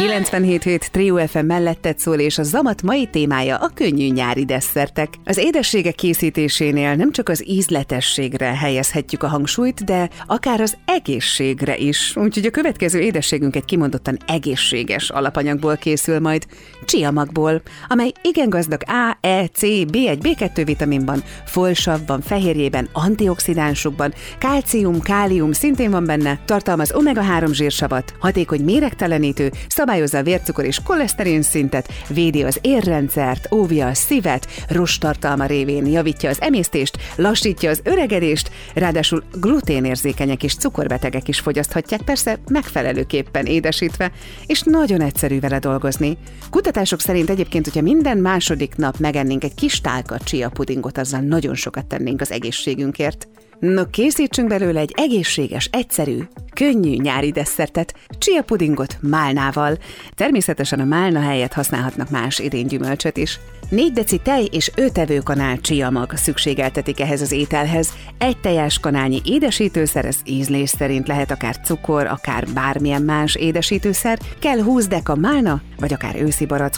97.7 Trio FM melletted szól, és a Zamat mai témája a könnyű nyári desszertek. Az édességek készítésénél nem csak az ízletességre helyezhetjük a hangsúlyt, de akár az egészségre is. Úgyhogy a következő édességünk egy kimondottan egészséges alapanyagból készül majd, csiamagból, amely igen gazdag A, E, C, B1, B2 vitaminban, folsavban, fehérjében, antioxidánsokban, kálcium, kálium szintén van benne, tartalmaz omega-3 zsírsavat, hatékony méregtelenítő, szabályozza a vércukor és koleszterin szintet, védi az érrendszert, óvja a szívet, rosttartalma révén javítja az emésztést, lassítja az öregedést, ráadásul gluténérzékenyek és cukorbetegek is fogyaszthatják, persze megfelelőképpen édesítve, és nagyon egyszerű vele dolgozni. Kutatások szerint egyébként, hogyha minden második nap megennénk egy kis tálka chia pudingot, azzal nagyon sokat tennénk az egészségünkért. No, készítsünk belőle egy egészséges, egyszerű, könnyű nyári desszertet, chia pudingot málnával. Természetesen a málna helyett használhatnak más idénygyümölcsöt is. 4 deci tej és 5 evőkanál csiamag szükségeltetik ehhez az ételhez. 1 teáskanálnyi édesítőszer, ez ízlés szerint lehet akár cukor, akár bármilyen más édesítőszer, kell 20 deka málna, vagy akár őszi barack,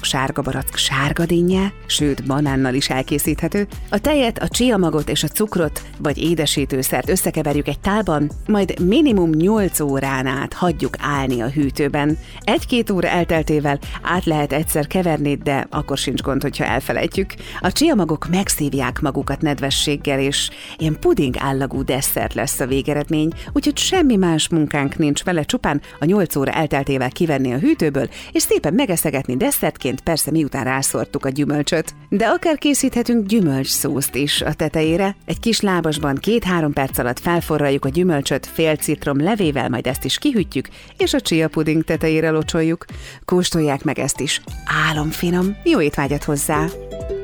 sárga dinnye, sőt banánnal is elkészíthető. A tejet, a csiamagot és a cukrot, vagy édesítőszert összekeverjük egy tálban, majd minimum 8 órán át hagyjuk állni a hűtőben. 1-2 óra elteltével át lehet egyszer keverni, de akkor sincs gond, hogyha elfelejtjük. A csiamagok megszívják magukat nedvességgel, és ilyen puding állagú desszert lesz a végeredmény, úgyhogy semmi más munkánk nincs vele, csupán a 8 óra elteltével kivenni a hűtőből, és szépen megeszegetni desszertként, persze miután rászortuk a gyümölcsöt. De akár készíthetünk gyümölcsszószt is a tetejére. Egy kis lábasban 2-3 perc alatt felforraljuk a gyümölcsöt fél citrom levével, majd ezt is kihűtjük, és a chia puding tetejére locsoljuk. Kóstolják meg ezt is. Álomfinom, jó étvágyat hozzá!